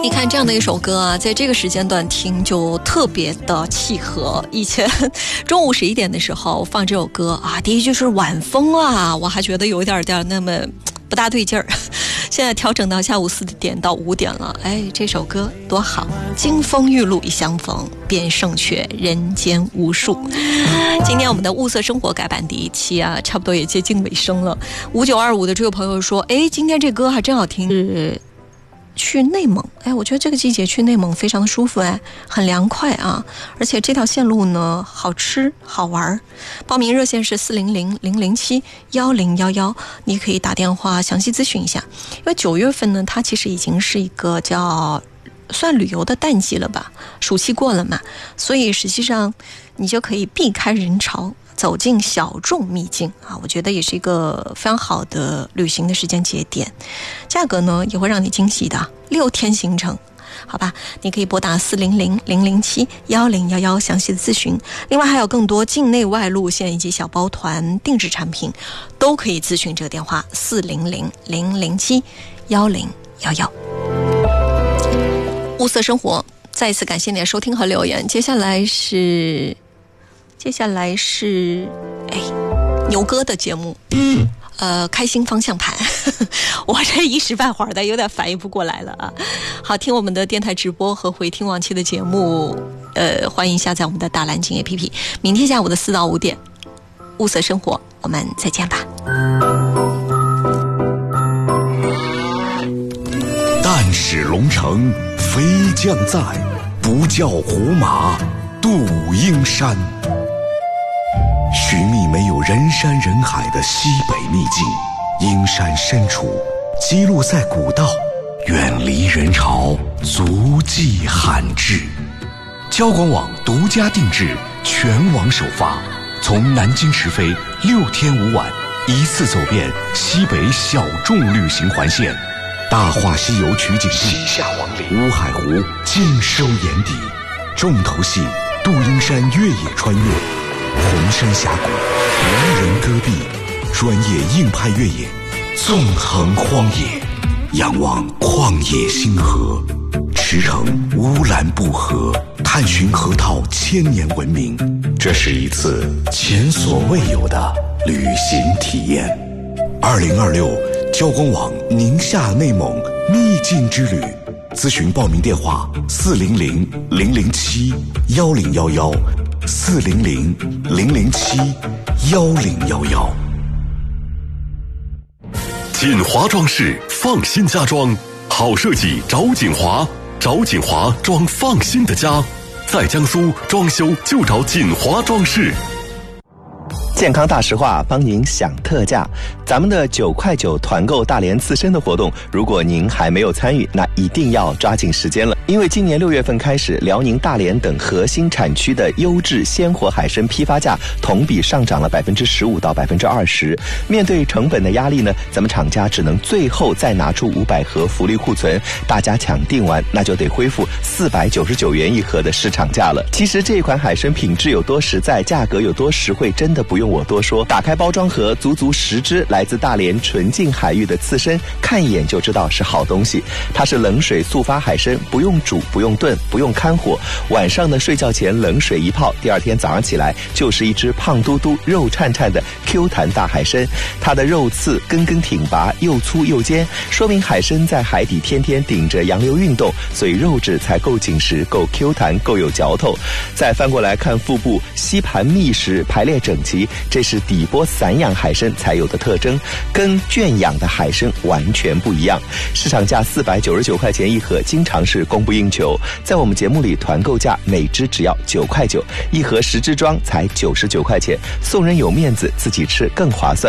你看这样的一首歌啊，在这个时间段听就特别的契合。以前中午11点的时候放这首歌啊，第一句是晚风啊，我还觉得有一点那么不大对劲儿。现在调整到下午4点到5点了，哎，这首歌多好！金风玉露一相逢，便胜却人间无数。今天我们的物色生活改版第1期啊，差不多也接近尾声了。5925的这位朋友说，哎，今天这歌还真好听，是去内蒙。哎，我觉得这个季节去内蒙非常的舒服，哎，很凉快啊，而且这条线路呢好吃好玩。报名热线是400-007-1011，你可以打电话详细咨询一下。因为9月份呢，它其实已经是一个叫算旅游的淡季了吧，暑期过了嘛，所以实际上你就可以避开人潮，走进小众秘境啊，我觉得也是一个非常好的旅行的时间节点。价格呢也会让你惊喜的，6天行程，好吧？你可以拨打400-007-1011详细的咨询。另外还有更多境内外路线以及小包团定制产品，都可以咨询这个电话400-007-1011。物色生活，再一次感谢你的收听和留言。接下来是牛哥的节目，开心方向盘。我这一时半会儿的有点反应不过来了啊。好，听我们的电台直播和回听往期的节目，欢迎下载我们的大蓝鲸 APP。明天下午的4到5点，物色生活，我们再见吧。 但使龙城飞将在，不教胡马度阴山。寻觅没有人山人海的西北秘境，阴山深处，记录在古道，远离人潮，足迹罕至。交广网独家定制，全网首发，从南京直飞6天5晚，一次走遍西北小众旅行环线。大话西游取景地，下王陵、乌海湖尽收眼底，重头戏杜阴山越野穿越，红山峡谷、猿人戈壁，专业硬派越野，纵横荒野，仰望旷野星河，驰骋乌兰布和，探寻河套1000年文明。这是一次前所未有的旅行体验。2026交广网宁夏内蒙秘境之旅，咨询报名电话400-007-1011 400-007-1011。锦华装饰放心家装，好设计找锦华，找锦华装放心的家，在江苏装修就找锦华装饰。 健康大实话，帮您享特价。咱们的9块9团购大连刺身的活动，如果您还没有参与，那一定要抓紧时间了。因为今年6月份开始，辽宁大连等核心产区的优质鲜活海参批发价同比上涨了15%到20%。面对成本的压力呢，咱们厂家只能最后再拿出500盒福利库存，大家抢订完那就得恢复499元1盒的市场价了。其实这款海参品质有多实在，价格有多实惠，真的不用我多说。打开包装盒，足10只来自大连纯净海域的刺身，看一眼就知道是好东西。它是冷水速发海参，不用煮，不用炖，不用看火，晚上呢睡觉前冷水一泡，第二天早上起来就是一只胖嘟嘟、肉颤颤的 Q 弹大海参。它的肉刺根根挺拔，又粗又尖，说明海参在海底天天顶着洋流运动，所以肉质才够紧实，够 Q 弹，够有嚼头。再翻过来看腹部，吸盘密实，排列整齐，这是底波散养海参才有的特征，跟圈养的海参完全不一样。市场价499块钱1盒，经常是供不应求。在我们节目里，团购价每只只要9块9，1盒10只装才99块钱，送人有面子，自己吃更划算。